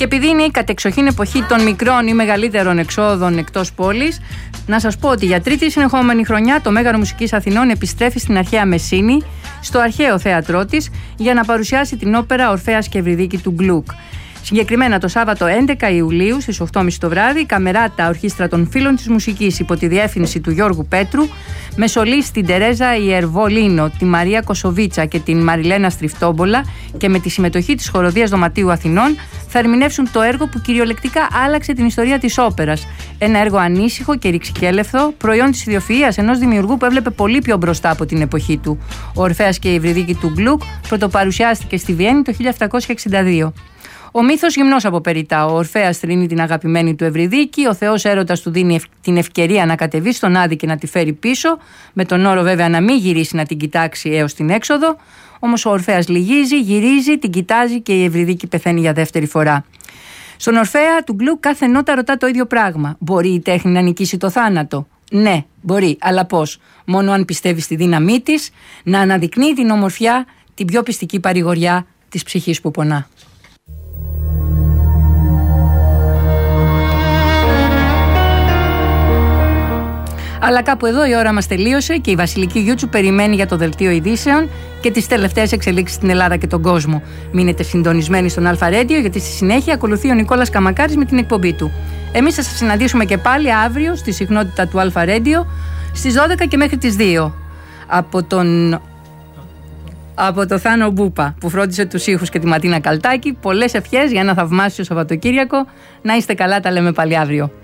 Και επειδή είναι η κατεξοχήν εποχή των μικρών ή μεγαλύτερων εξόδων εκτός πόλης, να σας πω ότι για τρίτη συνεχόμενη χρονιά το Μέγαρο Μουσικής Αθηνών επιστρέφει στην αρχαία Μεσσήνη, στο αρχαίο θέατρό της, για να παρουσιάσει την όπερα Ορφέας και Ευρυδίκη του Γκλουκ. Συγκεκριμένα το Σάββατο 11 Ιουλίου στις 8.30 το βράδυ, η Καμεράτα Ορχήστρα των Φίλων της Μουσικής υπό τη διεύθυνση του Γιώργου Πέτρου, με σολίστη την Τερέζα Ιερβολίνο, τη Μαρία Κοσοβίτσα και την Μαριλένα Στριφτόμπολα και με τη συμμετοχή της Χοροδίας Δωματίου Αθηνών, θα ερμηνεύσουν το έργο που κυριολεκτικά άλλαξε την ιστορία της όπερας. Ένα έργο ανήσυχο και ρηξικέλευθο, προϊόν της ιδιοφυΐας ενός δημιουργού που έβλεπε πολύ πιο μπροστά από την εποχή του. Ο Ορφέας και η Ευρυδίκη του Γκλουκ πρωτοπαρουσιάστηκε στη Βιέννη το 1762. Ο μύθος γυμνός από περιτά. Ο Ορφέας θρηνεί την αγαπημένη του Ευρυδίκη, ο Θεός έρωτας του δίνει την ευκαιρία να κατεβεί στον Άδη και να τη φέρει πίσω, με τον όρο βέβαια να μην γυρίσει να την κοιτάξει έως την έξοδο. Όμως ο Ορφέας λυγίζει, γυρίζει, την κοιτάζει και η Ευρυδίκη πεθαίνει για δεύτερη φορά. Στον Ορφέα του Γκλουκ κάθε νότα ρωτά το ίδιο πράγμα. Μπορεί η τέχνη να νικήσει το θάνατο? Ναι, μπορεί, αλλά πώς? Μόνο αν πιστεύει στη δύναμή της να αναδεικνύει την ομορφιά, την πιο πιστική παρηγοριά της ψυχής που πονά. Αλλά κάπου εδώ η ώρα μας τελείωσε και η Βασιλική Γιούτσου περιμένει για το δελτίο ειδήσεων και τις τελευταίες εξελίξεις στην Ελλάδα και τον κόσμο. Μείνετε συντονισμένοι στον Αλφα Radio, γιατί στη συνέχεια ακολουθεί ο Νικόλας Καμακάρης με την εκπομπή του. Εμείς θα σας συναντήσουμε και πάλι αύριο στη συχνότητα του Αλφα Radio στις 12 και μέχρι τις 2. Από το Θάνο Μπούπα που φρόντισε τους ήχους και τη Ματίνα Καλτάκη. Πολλές ευχές για ένα θαυμάσιο Σαββατοκύριακο. Να είστε καλά, τα λέμε πάλι αύριο.